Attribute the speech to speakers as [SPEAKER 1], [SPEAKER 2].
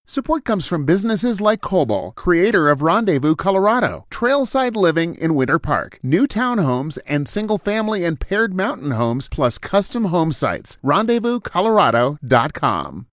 [SPEAKER 1] Support comes from businesses like Cobol, creator of Rendezvous, Colorado, trailside living in Winter Park, new townhomes and single-family and paired mountain homes, plus custom home sites. RendezvousColorado.com.